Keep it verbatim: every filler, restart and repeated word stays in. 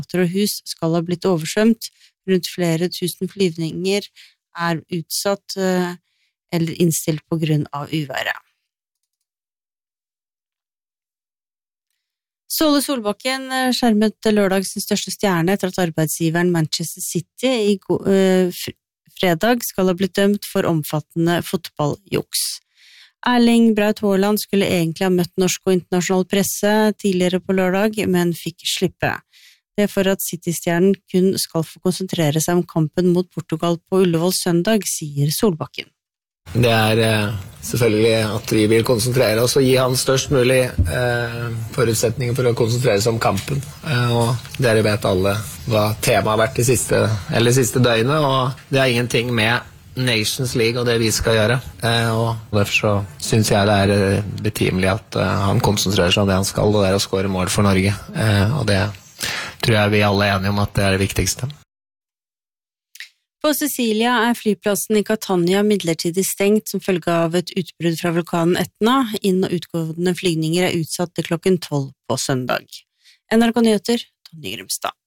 og hus skal ha blitt oversvømt. Rundt flere tusen flyvninger er utsatt eh, eller innstilt på grunn av uværet. Ståle Solbakken skjermet lørdag sin største stjerne etter at arbeidsgiveren Manchester City i go- eh, fredag skal ha blitt dømt for omfattende fotballjuks. Erling Braut Haaland skulle egentlig ha møtt norsk og internasjonal presse tidligere på lørdag, men fikk slippe. Det er for at City-stjernen kun skal få konsentrere seg om kampen mot Portugal på Ullevål søndag, sier Solbakken. Det er eh, selvfølgelig at vi vil konsentrere oss og gi han størst mulig eh, forutsetninger for å konsentrere seg om kampen. Eh, og dere vet alle hva temaet har vært de siste, eller siste døgnet, og det er ingenting med Nations League og det vi skal gjøre. Eh, og derfor så synes jeg det er eh, betimelig at eh, han konsentrerer seg om det han skal, og det er å score mål for Norge. Eh, og det tror jeg vi alle er enige om at det er det viktigste. På Sicilia er flyplassen i Catania midlertidig stengt som følge av et utbrudd fra vulkanen Etna. Inn- og utgående flygninger er utsatt til klokken tolv på søndag. N R K Nyheter, Tonje Grimstad.